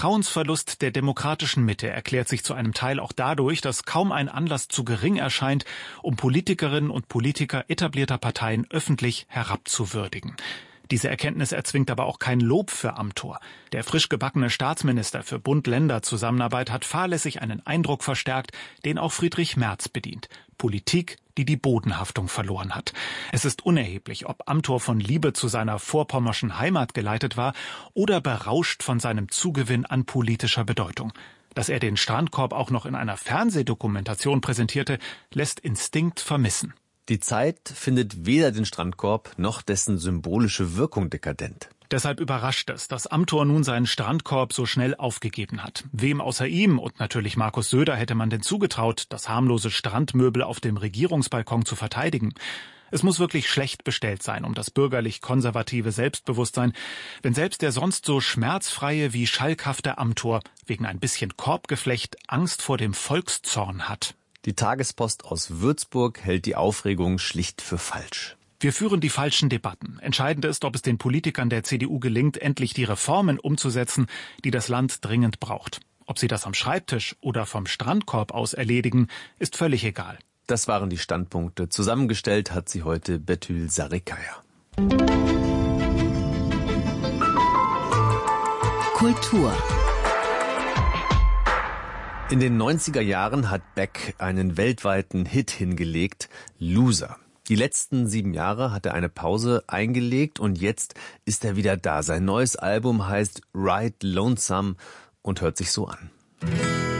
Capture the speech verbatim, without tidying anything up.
Vertrauensverlust der demokratischen Mitte erklärt sich zu einem Teil auch dadurch, dass kaum ein Anlass zu gering erscheint, um Politikerinnen und Politiker etablierter Parteien öffentlich herabzuwürdigen. Diese Erkenntnis erzwingt aber auch kein Lob für Amthor. Der frisch gebackene Staatsminister für Bund-Länder-Zusammenarbeit hat fahrlässig einen Eindruck verstärkt, den auch Friedrich Merz bedient. Politik, die die Bodenhaftung verloren hat. Es ist unerheblich, ob Amthor von Liebe zu seiner vorpommerschen Heimat geleitet war oder berauscht von seinem Zugewinn an politischer Bedeutung. Dass er den Strandkorb auch noch in einer Fernsehdokumentation präsentierte, lässt Instinkt vermissen. Die Zeit findet weder den Strandkorb noch dessen symbolische Wirkung dekadent. Deshalb überrascht es, dass Amthor nun seinen Strandkorb so schnell aufgegeben hat. Wem außer ihm und natürlich Markus Söder hätte man denn zugetraut, das harmlose Strandmöbel auf dem Regierungsbalkon zu verteidigen? Es muss wirklich schlecht bestellt sein um das bürgerlich-konservative Selbstbewusstsein, wenn selbst der sonst so schmerzfreie wie schalkhafte Amthor wegen ein bisschen Korbgeflecht Angst vor dem Volkszorn hat. Die Tagespost aus Würzburg hält die Aufregung schlicht für falsch. Wir führen die falschen Debatten. Entscheidend ist, ob es den Politikern der C D U gelingt, endlich die Reformen umzusetzen, die das Land dringend braucht. Ob sie das am Schreibtisch oder vom Strandkorb aus erledigen, ist völlig egal. Das waren die Standpunkte. Zusammengestellt hat sie heute Betül Sarikaya. Kultur. In den neunziger Jahren hat Beck einen weltweiten Hit hingelegt, Loser. Die letzten sieben Jahre hat er eine Pause eingelegt und jetzt ist er wieder da. Sein neues Album heißt Ride Lonesome und hört sich so an.